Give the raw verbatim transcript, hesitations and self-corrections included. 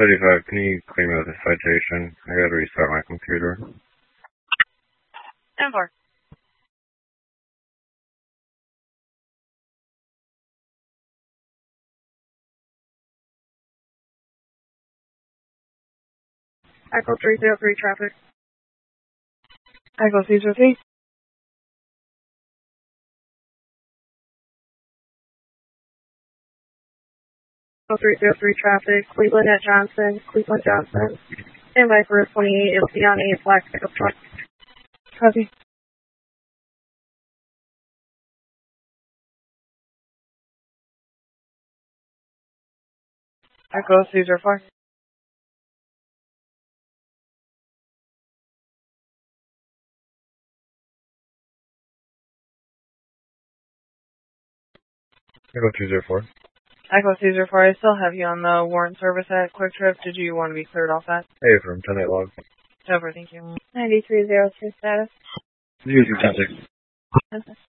thirty-five, can you clear me with a citation? I gotta restart my computer. ten four. Echo three zero three traffic. Echo Caesar three. Echo three zero three traffic. Cleveland at Johnson. Cleveland Johnson. Invite for twenty-eight. It'll be on a black pickup truck. Copy. Echo Caesar four. Echo two zero four. Echo Caesar four, I still have you on the warrant service at Quick Trip. Did you want to be cleared off that? Hey, from ten eight log. Over, thank you. ninety-three zero two status. You can ten six.